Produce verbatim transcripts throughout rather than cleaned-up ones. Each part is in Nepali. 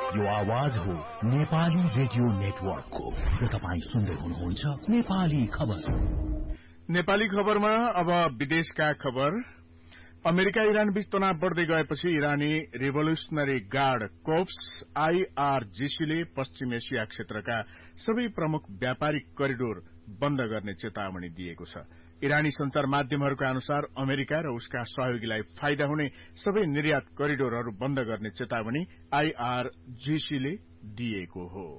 यो आवाज हो नेपाली रेडियो नेटवर्कको र तपाई सुन्दै हुनुहुन्छ नेपाली खबर। नेपाली खबरमा अब विदेशका खबर। अमेरिका इरान बीच तनाव बढ़दै गएपछि इरानी रिभोल्युशनरी गार्ड कोप्स आईआरजीसी ले पश्चिम एशिया क्षेत्रका सबै प्रमुख व्यापारिक करिडोर बन्द गर्ने चेतावनी दिएको छ। इरानी संचार माध्यमहरूका अनुसार अमेरिका र उसका सहयोगीलाई फाइदा हुने सबै निर्यात करिडोरहरू बन्द गर्ने चेतावनी आईआरजीसी ले दिएको हो।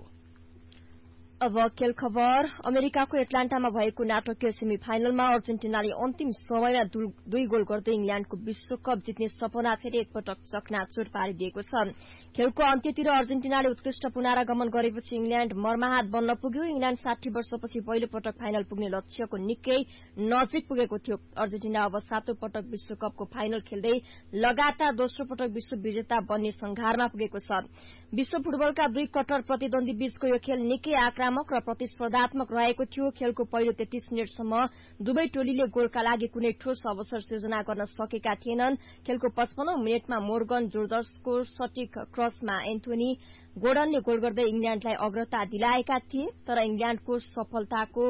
अब खेल खबर। अमेरिकाको एटलान्टामा भएको नाटकीय सेमी फाइनलमा अर्जेन्टिनाले अन्तिम समयमा दुई गोल गर्दै इंग्ल्याण्डको विश्वकप जित्ने सपना फेरि एकपटक चकनाचुर पारिदिएको छ। खेलको अन्त्यतिर अर्जेन्टिनाले उत्कृष्ट पुनरागमन गरेपछि इंग्ल्याण्ड मर्माहत बन्न पुग्यो। इंग्ल्याण्ड साठी वर्षपछि पहिलो पटक फाइनल पुग्ने लक्ष्यको निकै नजिक पुगेको थियो। अर्जेन्टिना अब सातौं पटक विश्वकपको फाइनल खेल्दै लगातार दोस्रो पटक विश्व विजेता बन्ने संघारमा पुगेको छ। विश्व फुटबलका दुई कट्टर प्रतिद्वन्दी बीचको यो खेल निकै आक्रामक र प्रतिस्पर्धात्मक रहेको थियो। खेलको पहिलो तेत्तीस मिनटसम्म दुवै टोलीले गोलका लागि कुनै ठोस अवसर सृजना गर्न सकेका थिएनन्। खेलको पचपन्नौ मिनटमा मोर्गन जोर्जर्सको सटिक क्रसमा एन्थोनी गोर्डनले गोल गर्दै इंग्ल्याण्डलाई अग्रता दिलाएका थिए, तर इंग्ल्याण्डको सफलताको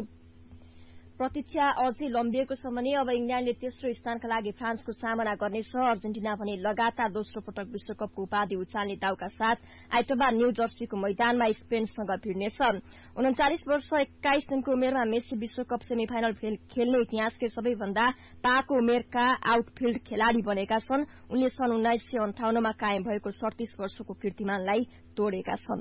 प्रतीक्षा अझै लम्बिएको छ भने अब इंग्ल्याण्डले तेस्रो स्थानका लागि फ्रान्सको सामना गर्नेछ। अर्जेन्टिना भने लगातार दोस्रो पटक विश्वकपको उपाधि उचाल्ने दाउका साथ आइतबार न्यू जर्सीको मैदानमा स्पेनसँग भिड्नेछ। उन्चालिस वर्ष एक्काइस दिनको उमेरमा मेसी विश्वकप सेमी फाइनल खेल्ने इतिहासकै सबैभन्दा पाको उमेरका आउटफिल्ड खेलाड़ी बनेका छन्। उनले सन् उन्नाइस सय अन्ठाउन्नमा कायम भएको सड़तीस वर्षको कीर्तिमानलाई तोडेका छन्।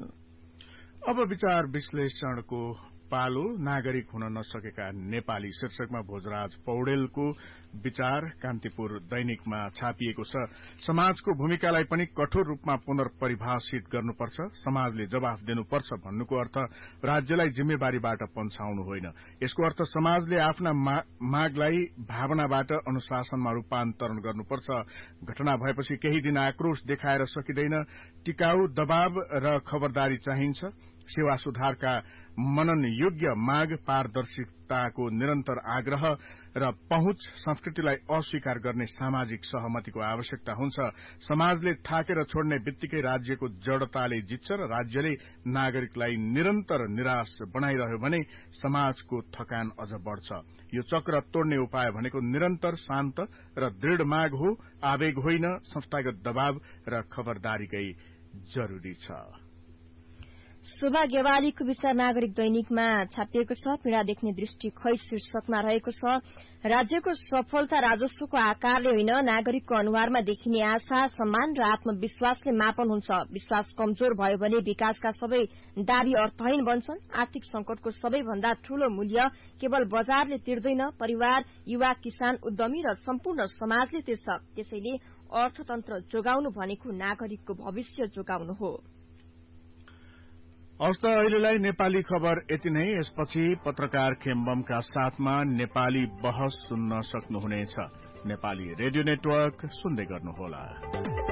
अब विचार विश्लेषणको पालो। नागरिक हुन नसकेका नेपाली शीर्षकमा भोजराज पौडेलको विचार कान्तिपुर दैनिकमा छापिएको छ। समाजको भूमिकालाई पनि कठोर रूपमा पुनर्परिभाषित गर्नुपर्छ। समाजले जवाफ दिनुपर्छ भन्नुको अर्थ राज्यलाई जिम्मेवारीबाट पन्छाउनु होइन। यसको अर्थ समाजले आफ्ना मागलाई भावनाबाट अनुशासनमा रूपान्तरण गर्नुपर्छ। घटना भएपछि केही दिन आक्रोश देखाएर सकिँदैन। टिकाऊ दबाव र खबरदारी चाहिन्छ। सेवा सुधारका मनन योग्य माग, पारदर्शिताको निरन्तर आग्रह र पहुँच, संस्कृतिलाई अस्वीकार गर्ने सामाजिक सहमतिको आवश्यकता हुन्छ। समाजले थाकेर छोड्ने बित्तिकै राज्यको जडताले जित्छ र राज्यले नागरिकलाई निरन्तर निराश बनाइरह्यो भने समाजको थकान अझ बढ़छ। यो चक्र तोड्ने उपाय भनेको निरन्तर शान्त र दृढ़ माग हो, आवेग होइन। संस्थागत दबाव र खबरदारीकै जरूरी छ। शोभा गेवालीको विचार नागरिक दैनिकमा छापिएको छ। पीड़ा देख्ने दृष्टि खै शीर्षकमा रहेको छ। राज्यको सफलता राजस्वको आकारले होइन, नागरिकको अनुहारमा देखिने आशा, सम्मान र आत्मविश्वासले मापन हुन्छ। विश्वास कमजोर भयो भने विकासका सबै दावी अर्थहीन बन्छन्। आर्थिक संकटको सबैभन्दा ठूलो मूल्य केवल बजारले तिर्दैन, परिवार, युवा, किसान, उद्यमी र सम्पूर्ण समाजले तिर्छ। त्यसैले अर्थतन्त्र जोगाउनु भनेको नागरिकको भविष्य जोगाउनु हो। हस्त अहिलेलाई नेपाली खबर यति नै। यसपछि पत्रकार खेम्बमका साथमा नेपाली बहस सुन्न सक्नुहुनेछ। नेपाली रेडियो नेटवर्क सुन्दै गर्नुहोला।